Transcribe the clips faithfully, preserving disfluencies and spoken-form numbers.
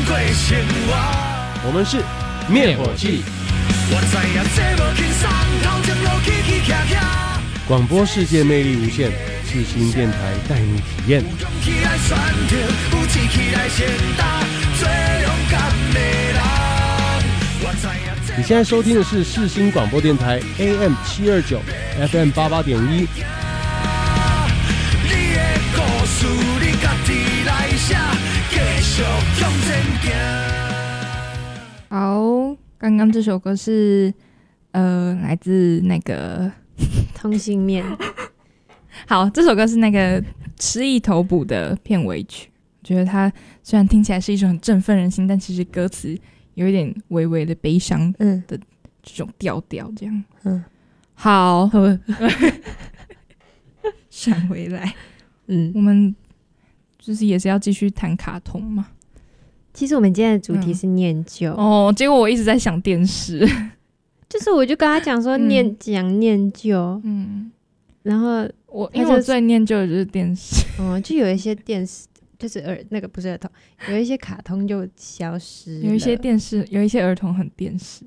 过生活。 我们是灭火器， 我知影这无轻松，头前路起起徛徛。 广播世界魅力无限，世新电台带你体验。 有勇气来选择，有志气来承担，最勇敢的人。我知影这。 你现在收听的是世新广播电台 A M 七二九 F M 八八点一。 你的故事你家己来写，继续向前行。 好，刚刚这首歌是呃来自那个通心面。 好，这首歌是那个失忆头补的片尾曲。我觉得它虽然听起来是一首很振奋人心，但其实歌词有一点微微的悲伤的这种调调，这样。 嗯， 好，闪回来。 嗯， 我们就是也是要继续谈卡通嘛。 其实我们今天的主题是念旧、 嗯、哦，结果我一直在想电视， 就是我就跟他讲说念讲、嗯、念旧，嗯，然后我因为我最念旧的就是电视， 哦，就有一些电视就是儿那个不是儿童，有一些卡通就消失了， 有一些电视，有一些儿童很电视。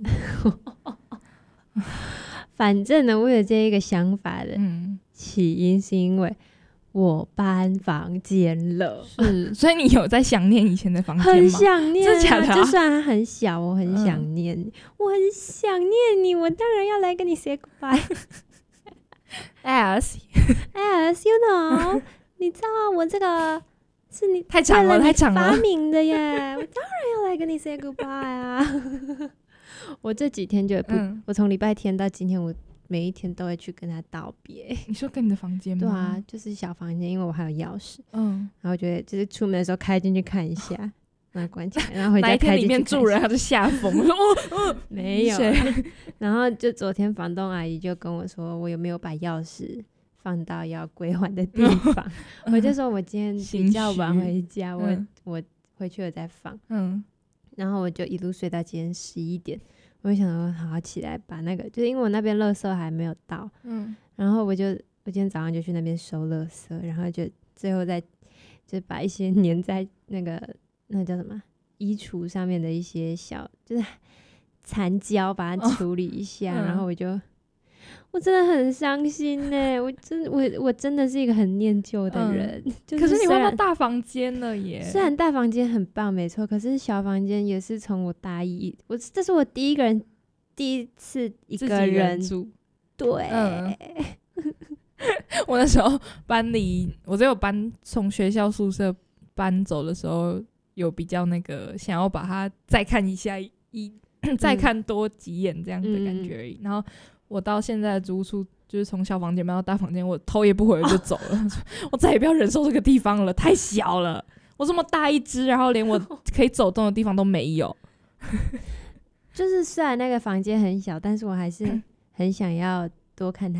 反正呢，我有这一个想法的起因是因为我搬房间了， 是，所以你有在想念以前的房间吗？ 很想念、啊， 真的假的、啊？ 就算它很小，我很想念、嗯，我很想念你，我当然要来跟你 say goodbye。As as you know， 你知道我这个是你太长了，太长了发明的耶，我当然要来跟你 say goodbye 啊。我这几天就不，嗯、我从礼拜天到今天，我每一天都会去跟他道别。 你说跟你的房间吗？ 对啊，就是小房间，因为我还有钥匙。嗯，然后觉得就是出门的时候开进去看一下，然后关起来，然后回家开进去看一下。哪一天里面住人他就吓疯了，哦哦， 没有。然后就昨天房东阿姨就跟我说，我有没有把钥匙放到要归还的地方？我就说我今天比较晚回家，我、嗯、我回去了再放。嗯，然后我就一路睡到今天十一点。我就想说好好起来把那个，就是因为我那边垃圾还没有到，嗯，然后我就我今天早上就去那边收垃圾，然后就最后再就把一些粘在那个那叫什么衣橱上面的一些小就是残胶把它处理一下，哦、然后我就我真的很伤心呢，我真我我真的是一个很念旧的人、嗯就是、 可是你换到大房间了耶， 虽然大房间很棒没错，可是小房间也是从我大一我这是我第一个人第一次一个人, 人住对、嗯、 我那时候搬离我只有搬从学校宿舍搬走的时候有比较那个想要把它再看一下一再看多几眼这样的感觉而已、嗯、然后我到现在的租处就是从小房间搬到大房间，我头也不回就走了。我再也不要忍受这个地方了，太小了。我这么大一只，然后连我可以走动的地方都没有。 就是虽然那个房间很小，但是我还是很想要多看它